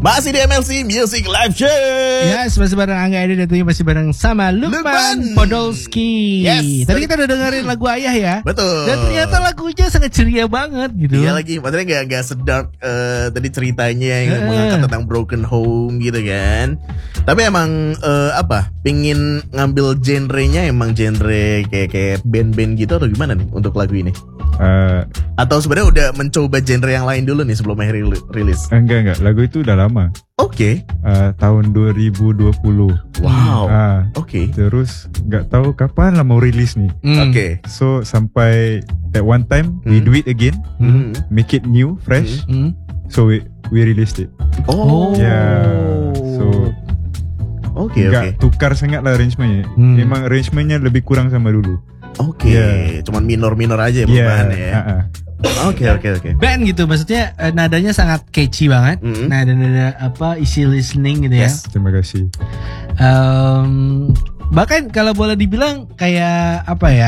Masih di MLC Music Live Show. Yes, masih bareng Angga Edi dan tentunya masih bareng sama Lukman Podolski. Yes. Tadi kita udah dengerin lagu Ayah ya. Betul. Dan ternyata lagunya sangat ceria banget gitu. Iya lagi, maksudnya gak sedark tadi ceritanya yang mengangkat tentang broken home gitu kan. Tapi emang pingin ngambil genrenya emang genre kayak band-band gitu atau gimana nih untuk lagu ini? Atau sebenarnya udah mencoba genre yang lain dulu nih sebelum rilis? Enggak, lagu itu udah lama. Oke. Tahun 2020. Wow. Oke. Terus nggak tahu kapan lah mau rilis nih. Oke. So sampai at one time we do it again, make it new, fresh. So we released it. Oh. Yeah. So nggak tukar sangat lah arrangementnya. Memang arrangementnya lebih kurang sama dulu. Oke. Cuman minor aja perubahannya ya. Oke. Band gitu, maksudnya nadanya sangat catchy banget. Nada easy listening gitu ya. Yes. Terima kasih. Bahkan kalau boleh dibilang kayak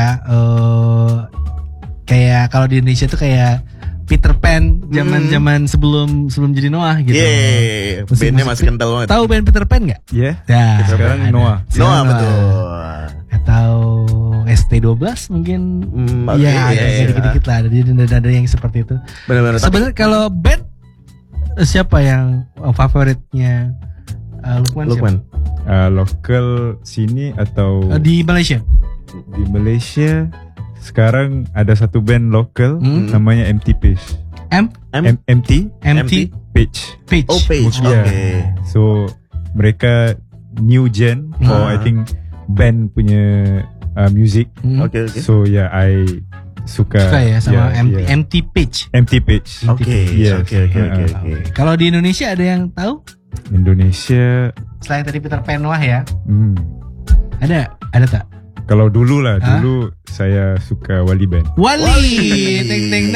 kayak kalau di Indonesia tuh kayak Peter Pan zaman sebelum jadi Noah gitu. Iya. Bandnya masih kental banget. Tahu band Peter Pan nggak? Iya. Yeah. Sekarang Noah. Noah betul. Atau ST12 mungkin. Iya, dikit-dikit lah. Ada yang seperti itu. Benar-benar. Sebenarnya kalau band siapa yang favoritnya Lukman? Lokal sini atau di Malaysia? Di Malaysia sekarang ada satu band lokal namanya MT Page. MT Page. Oh, Page. Yeah. So mereka new gen for I think band punya music. Okay. So I suka ya sama MT Page. MT Page. Oke. Kalau di Indonesia ada yang tahu? Indonesia selain tadi Peter Pan Noah ya. Ada tak? Kalau dulu saya suka Wali Band. Wali.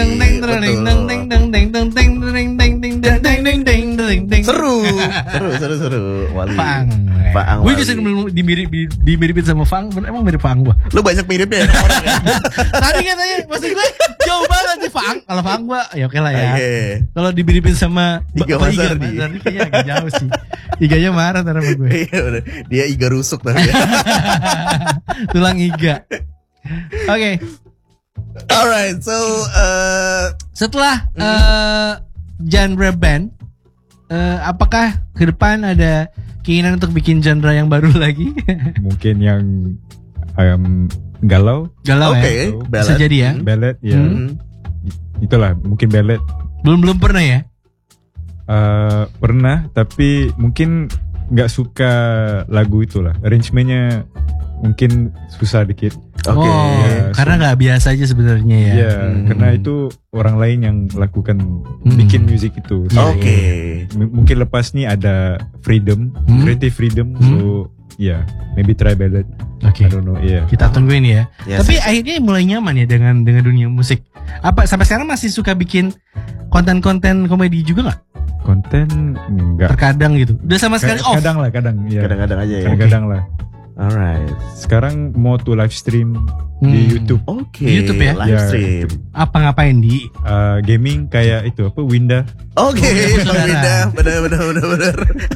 Seru. Wali. Fang. Gue juga sering dimiripin sama Fang. Emang mirip Fang gua. Lu banyak miripnya. Tadi katanya maksud gue jauh banget nih Fang. Kalau Fang gua ya oke lah ya. Kalau dimiripin sama Iga Masardi kayaknya agak jauh sih. Iganya marah sama gue. Iya udah. Dia iga rusuk tapi. Tulang iga. Oke. Alright, so setelah genre band, apakah ke depan ada keinginan untuk bikin genre yang baru lagi? Mungkin yang galau ya. Bisa jadi ya. Ballad ya. Itulah mungkin ballad. Belum pernah ya? Pernah tapi mungkin nggak suka lagu itulah. Arrangementnya mungkin susah dikit. Karena nggak biasa aja sebenarnya ya. Iya, karena itu orang lain yang lakukan bikin musik itu. So, mungkin lepas nih ada freedom, creative freedom. So maybe try ballad. I don't know. Kita tungguin ya. Tapi akhirnya mulai nyaman ya dengan dunia musik. Apa sampai sekarang masih suka bikin konten-konten komedi juga nggak? Konten enggak. Terkadang gitu. Udah sama sekali off. Kadang ya. Kadang-kadang aja ya. Kadang-kadang lah. Alright. Sekarang mau to live stream di YouTube. YouTube ya. Live stream. Apa ngapain di? Gaming kayak itu Winda. Winda. Benar.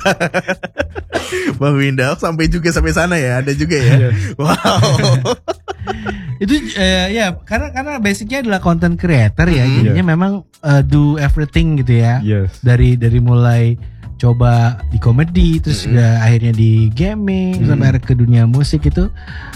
Bang Winda sampai sana ya. Ada juga ya. Wow. Itu karena basicnya adalah content creator ya. Jadinya memang do everything gitu ya. Yes. Dari mulai coba di komedi terus juga akhirnya di gaming sampai ke dunia musik itu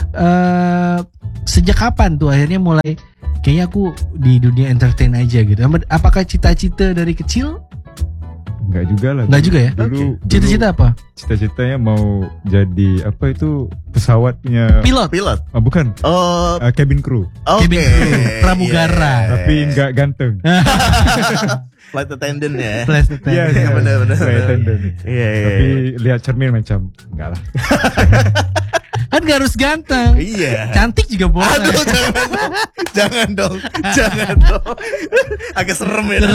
sejak kapan tuh akhirnya mulai kayaknya aku di dunia entertain aja gitu. Apakah cita-cita dari kecil? Enggak juga lah. Enggak juga ya? Dulu cita-cita apa? Cita-citanya mau jadi pesawat punya pilot. Bukan. Cabin crew. Cabin crew pramugara. Tapi enggak ganteng. Flight attendant ya. Iya benar. Flight attendant. Iya. Tapi lihat cermin macam enggak lah. Kan gak harus ganteng. Iya. Cantik juga boleh. Aduh, jangan dong. Agak serem ya.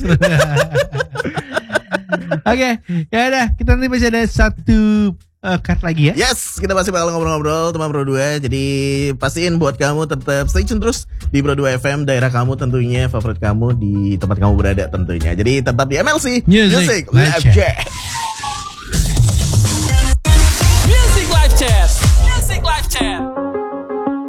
Oke, ya udah, kita nanti masih ada satu card lagi ya. Yes, kita masih bakal ngobrol-ngobrol teman Pro 2. Jadi pastiin buat kamu tetap stay tune terus di Pro 2 FM, daerah kamu tentunya, favorit kamu di tempat kamu berada tentunya. Jadi tetap di MLC Music Live Check.